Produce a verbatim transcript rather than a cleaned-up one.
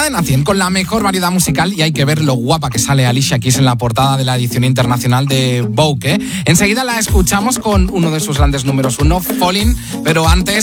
cadena cien con la mejor variedad musical y hay que ver lo guapa que sale Alicia Keys en la portada de la edición internacional de Vogue, ¿eh? Enseguida la escuchamos con uno de sus grandes números uno, Falling, pero antes